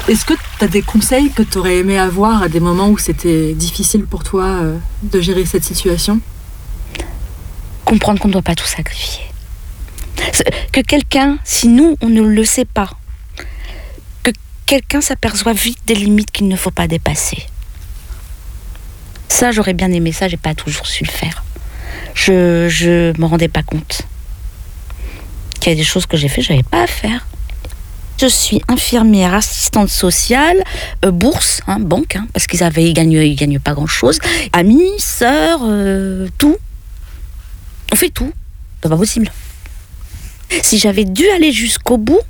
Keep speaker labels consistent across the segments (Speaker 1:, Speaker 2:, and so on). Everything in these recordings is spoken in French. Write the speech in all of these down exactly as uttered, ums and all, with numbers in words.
Speaker 1: Est-ce que tu as des conseils que tu aurais aimé avoir à des moments où c'était difficile pour toi euh, de gérer cette situation ?
Speaker 2: Comprendre qu'on ne doit pas tout sacrifier. Que quelqu'un, si nous, on ne le sait pas, que quelqu'un s'aperçoit vite des limites qu'il ne faut pas dépasser. Ça, j'aurais bien aimé ça, j'ai pas toujours su le faire. Je je me rendais pas compte qu'il y a des choses que j'ai fait, j'avais pas à faire. Je suis infirmière, assistante sociale, euh, bourse, hein, banque, hein, parce qu'ils avaient, ils gagnent, ils gagnent pas grand-chose. Amis, sœurs, euh, tout. On fait tout. C'est pas possible. Si j'avais dû aller jusqu'au bout,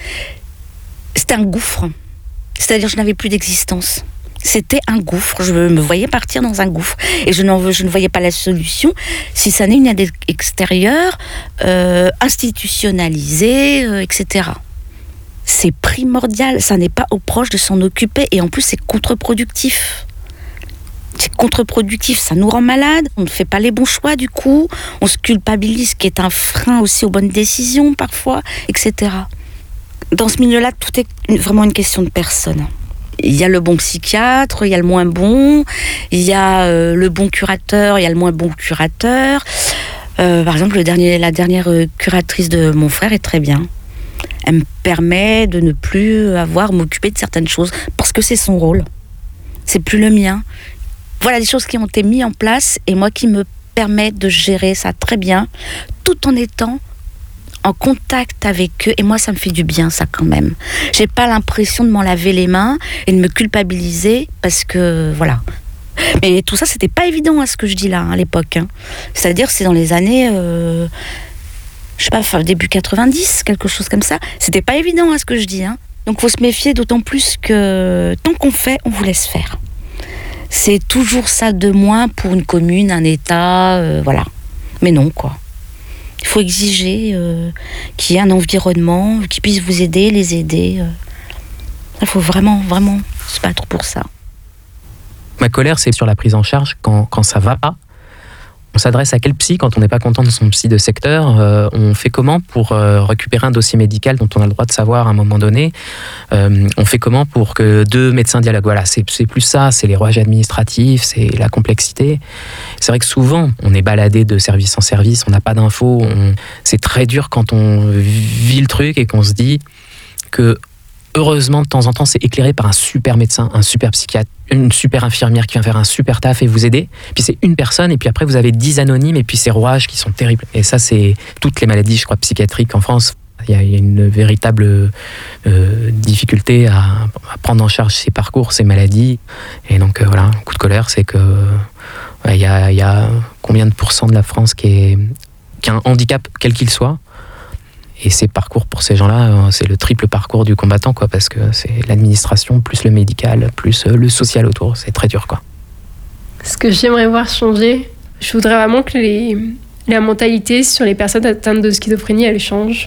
Speaker 2: c'était un gouffre. C'est-à-dire que je n'avais plus d'existence. C'était un gouffre. Je me voyais partir dans un gouffre. Et je, n'en, je ne voyais pas la solution si ça n'est une aide extérieure, euh, institutionnalisée, euh, et cetera. C'est primordial, ça n'est pas aux proches de s'en occuper et en plus c'est contre-productif. C'est contre-productif, ça nous rend malades, on ne fait pas les bons choix du coup, on se culpabilise, ce qui est un frein aussi aux bonnes décisions parfois, et cetera. Dans ce milieu-là, tout est vraiment une question de personne. Il y a le bon psychiatre, il y a le moins bon, il y a euh, le bon curateur, il y a le moins bon curateur. Euh, par exemple, le dernier, la dernière curatrice de mon frère est très bien. Elle me permet de ne plus avoir m'occuper de certaines choses parce que c'est son rôle. C'est plus le mien. Voilà des choses qui ont été mises en place et moi qui me permettent de gérer ça très bien tout en étant en contact avec eux. Et moi, ça me fait du bien, ça, quand même. J'ai pas l'impression de m'en laver les mains et de me culpabiliser parce que, voilà. Mais tout ça, c'était pas évident, à ce que je dis là, hein, à l'époque. Hein. C'est-à-dire, c'est dans les années... Euh, je sais pas, enfin, début quatre-vingt-dix, quelque chose comme ça. C'était pas évident, à ce que je dis. Hein. Donc, faut se méfier d'autant plus que tant qu'on fait, on vous laisse faire. C'est toujours ça de moins pour une commune, un État, euh, voilà. Mais non, quoi. Il faut exiger euh, qu'il y ait un environnement qui puisse vous aider, les aider. Euh. Il faut vraiment, vraiment se battre pour ça.
Speaker 3: Ma colère, c'est sur la prise en charge quand, quand ça va pas. On s'adresse à quel psy quand on n'est pas content de son psy de secteur ? euh, On fait comment pour euh, récupérer un dossier médical dont on a le droit de savoir à un moment donné ? euh, On fait comment pour que deux médecins dialoguent ? Voilà, c'est, c'est plus ça, c'est les rouages administratifs, c'est la complexité. C'est vrai que souvent, on est baladé de service en service, on n'a pas d'infos. On... C'est très dur quand on vit le truc et qu'on se dit que heureusement, de temps en temps, c'est éclairé par un super médecin, un super psychiatre, une super infirmière qui vient faire un super taf et vous aider. Puis c'est une personne, et puis après, vous avez dix anonymes, et puis ces rouages qui sont terribles. Et ça, c'est toutes les maladies, je crois, psychiatriques en France. Il y a une véritable euh, difficulté à, à prendre en charge ces parcours, ces maladies. Et donc, euh, voilà, un coup de colère, c'est que ouais, il y a, il y a combien de pourcents de la France qui, est, qui a un handicap, quel qu'il soit. Et ces parcours pour ces gens-là, c'est le triple parcours du combattant, quoi, parce que c'est l'administration, plus le médical, plus le social autour. C'est très dur, quoi.
Speaker 4: Ce que j'aimerais voir changer, je voudrais vraiment que les, la mentalité sur les personnes atteintes de schizophrénie, elle change.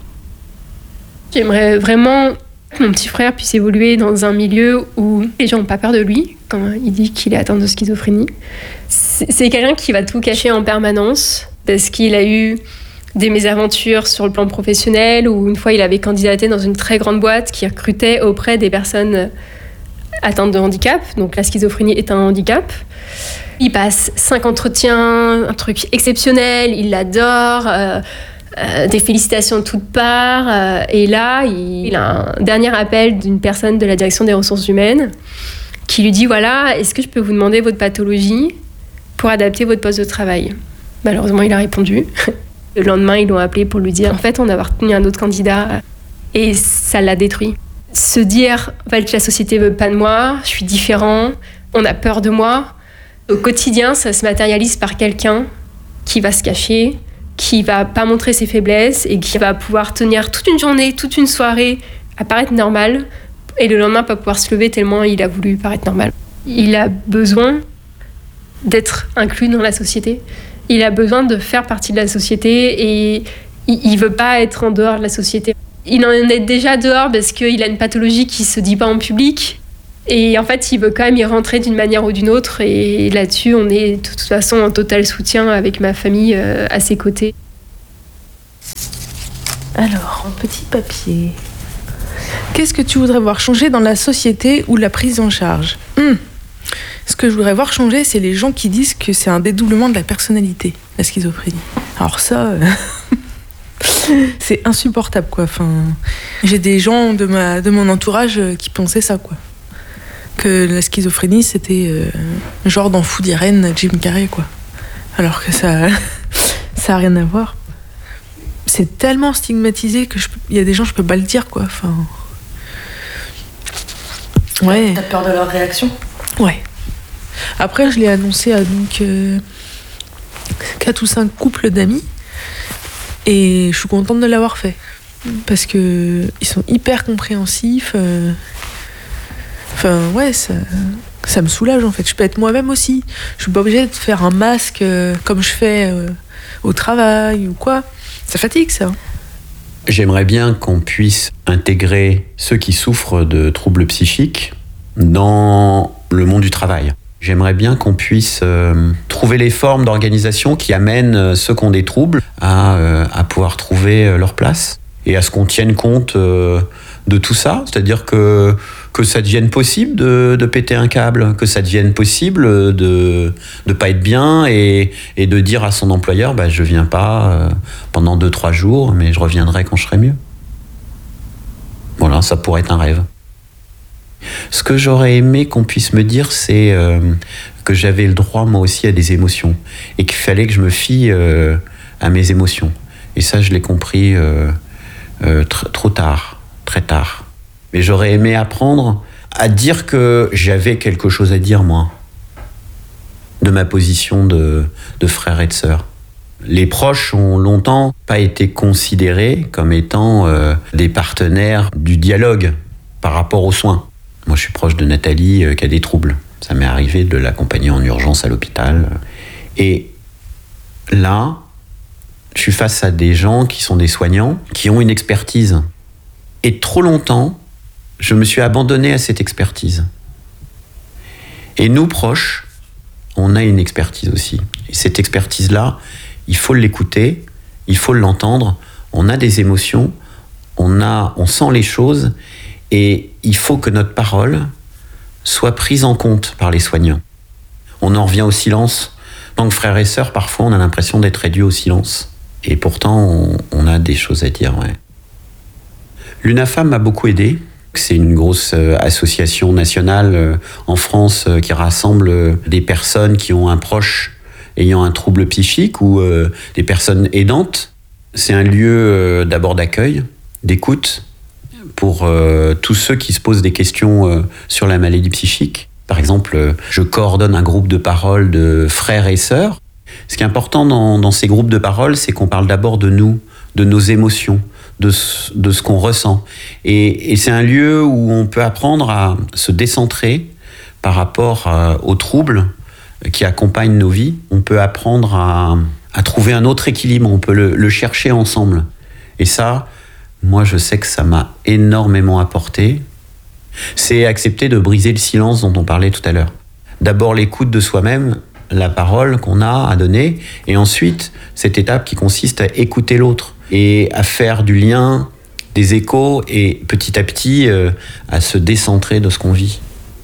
Speaker 4: J'aimerais vraiment que mon petit frère puisse évoluer dans un milieu où les gens n'ont pas peur de lui, quand il dit qu'il est atteint de schizophrénie. C'est, c'est quelqu'un qui va tout cacher en permanence, parce qu'il a eu des mésaventures sur le plan professionnel, où une fois il avait candidaté dans une très grande boîte qui recrutait auprès des personnes atteintes de handicap. Donc la schizophrénie est un handicap. Il passe cinq entretiens, un truc exceptionnel, il l'adore, euh, euh, des félicitations de toutes parts. Euh, et là, il, il a un dernier appel d'une personne de la direction des ressources humaines qui lui dit, voilà, est-ce que je peux vous demander votre pathologie pour adapter votre poste de travail ? Malheureusement, il a répondu. Le lendemain, ils l'ont appelé pour lui dire en fait, on a retenu un autre candidat et ça l'a détruit. Se dire en fait, la société veut pas de moi, je suis différent, on a peur de moi. Au quotidien, ça se matérialise par quelqu'un qui va se cacher, qui va pas montrer ses faiblesses et qui va pouvoir tenir toute une journée, toute une soirée à paraître normal et le lendemain pas pouvoir se lever tellement il a voulu paraître normal. Il a besoin d'être inclus dans la société. Il a besoin de faire partie de la société et il ne veut pas être en dehors de la société. Il en est déjà dehors parce qu'il a une pathologie qui ne se dit pas en public. Et en fait, il veut quand même y rentrer d'une manière ou d'une autre. Et là-dessus, on est de toute façon en total soutien avec ma famille euh, à ses côtés.
Speaker 5: Alors, en petit papier, Qu'est-ce que tu voudrais voir changer dans la société ou la prise en charge ? Hum. Ce que je voudrais voir changer, c'est les gens qui disent que c'est un dédoublement de la personnalité, la schizophrénie. Alors ça, euh, c'est insupportable, quoi. Enfin, j'ai des gens de, ma, de mon entourage qui pensaient ça, quoi. Que la schizophrénie, c'était euh, genre dans Food Irene, Jim Carrey, quoi. Alors que ça ça a rien à voir. C'est tellement stigmatisé que il y a des gens, je peux pas le dire, quoi. Enfin, ouais.
Speaker 1: T'as peur de leur réaction ?
Speaker 5: Ouais. Après, je l'ai annoncé à donc euh, quatre ou cinq couples d'amis et je suis contente de l'avoir fait parce que ils sont hyper compréhensifs. Euh... Enfin, ouais, ça, ça me soulage en fait. Je peux être moi-même aussi. Je suis pas obligée de faire un masque euh, comme je fais euh, au travail ou quoi. Ça fatigue, ça.
Speaker 6: J'aimerais bien qu'on puisse intégrer ceux qui souffrent de troubles psychiques dans le monde du travail. J'aimerais bien qu'on puisse euh, trouver les formes d'organisation qui amènent euh, ceux qui ont des troubles à, euh, à pouvoir trouver euh, leur place et à ce qu'on tienne compte euh, de tout ça. C'est-à-dire que, que ça devienne possible de, de péter un câble, que ça devienne possible de ne pas être bien et, et de dire à son employeur bah, « je ne viens pas euh, pendant deux trois jours, mais je reviendrai quand je serai mieux ». Voilà, ça pourrait être un rêve. Ce que j'aurais aimé qu'on puisse me dire, c'est euh, que j'avais le droit, moi aussi, à des émotions. Et qu'il fallait que je me fie euh, à mes émotions. Et ça, je l'ai compris euh, euh, tr- trop tard, très tard. Mais j'aurais aimé apprendre à dire que j'avais quelque chose à dire, moi, de ma position de, de frère et de sœur. Les proches ont longtemps pas été considérés comme étant euh, des partenaires du dialogue par rapport aux soins. Moi, je suis proche de Nathalie euh, qui a des troubles. Ça m'est arrivé de l'accompagner en urgence à l'hôpital. Et là, je suis face à des gens qui sont des soignants, qui ont une expertise. Et trop longtemps, je me suis abandonné à cette expertise. Et nous, proches, on a une expertise aussi. Et cette expertise-là, il faut l'écouter, il faut l'entendre. On a des émotions, on, a, on sent les choses. Et il faut que notre parole soit prise en compte par les soignants. On en revient au silence. Donc, frères et sœurs, parfois, on a l'impression d'être réduits au silence. Et pourtant, on, on a des choses à dire, ouais. L'UNAFAM m'a beaucoup aidé. C'est une grosse association nationale en France qui rassemble des personnes qui ont un proche ayant un trouble psychique ou des personnes aidantes. C'est un lieu d'abord d'accueil, d'écoute, pour euh, tous ceux qui se posent des questions euh, sur la maladie psychique. Par exemple, euh, je coordonne un groupe de parole de frères et sœurs. Ce qui est important dans, dans ces groupes de parole, c'est qu'on parle d'abord de nous, de nos émotions, de, de ce qu'on ressent. Et, et c'est un lieu où on peut apprendre à se décentrer par rapport euh, aux troubles qui accompagnent nos vies. On peut apprendre à, à trouver un autre équilibre, on peut le, le chercher ensemble. Et ça, moi, je sais que ça m'a énormément apporté. C'est accepter de briser le silence dont on parlait tout à l'heure. D'abord, l'écoute de soi-même, la parole qu'on a à donner, et ensuite, cette étape qui consiste à écouter l'autre et à faire du lien, des échos, et petit à petit, euh, à se décentrer de ce qu'on vit.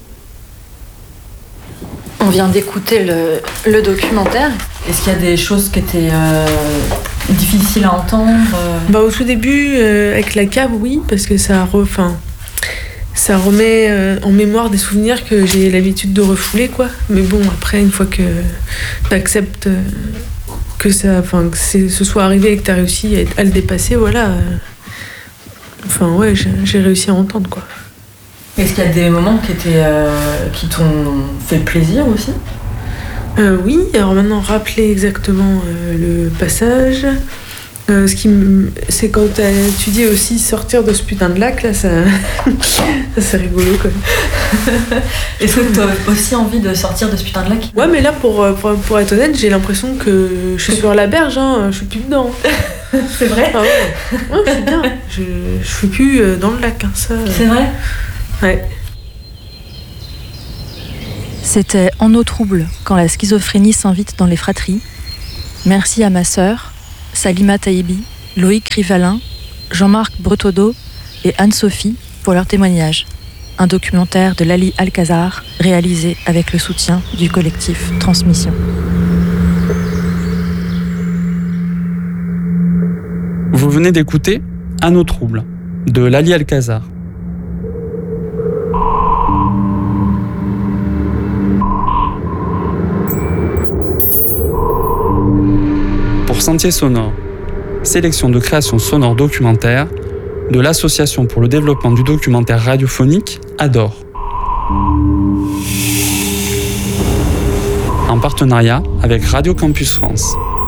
Speaker 1: On vient d'écouter le, le documentaire. Est-ce qu'il y a des choses qui étaient euh, difficiles à entendre euh...
Speaker 5: Bah, au tout début, euh, avec la cave, oui, parce que ça, re, fin, ça remet euh, en mémoire des souvenirs que j'ai l'habitude de refouler, quoi. Mais bon, après, une fois que tu acceptes euh, que, ça, que c'est, ce soit arrivé et que tu as réussi à, à le dépasser, voilà. Euh, enfin, ouais, j'ai, j'ai réussi à entendre, quoi.
Speaker 1: Est-ce qu'il y a des moments qui, étaient, euh, qui t'ont fait plaisir aussi ?
Speaker 5: euh, Oui, alors maintenant, rappeler exactement euh, le passage. Euh, ce qui m... C'est quand tu dis aussi sortir de ce putain de lac, là, ça, ça c'est rigolo, quoi.
Speaker 1: Est-ce que tu as aussi envie de sortir de ce putain de lac ?
Speaker 5: Ouais, mais là, pour, pour, pour être honnête, j'ai l'impression que je suis sur la berge, hein, je suis plus dedans.
Speaker 1: C'est vrai ?
Speaker 5: Ah ouais, ouais, c'est bien. Je, je suis plus dans le lac, hein, ça.
Speaker 1: C'est vrai ?
Speaker 5: Ouais.
Speaker 7: C'était En eau trouble, quand la schizophrénie s'invite dans les fratries. Merci à ma sœur, Salima Taïbi, Loïc Rivalin, Jean-Marc Bretodeau et Anne-Sophie pour pour leur témoignage. Un documentaire de Lali Alcazar, réalisé avec le soutien du collectif Transmission.
Speaker 8: Vous venez d'écouter À nos troubles, de Lali Alcazar. Pour Sentier Sonore, sélection de création sonore documentaire de l'Association pour le développement du documentaire radiophonique A D O R. En partenariat avec Radio Campus France.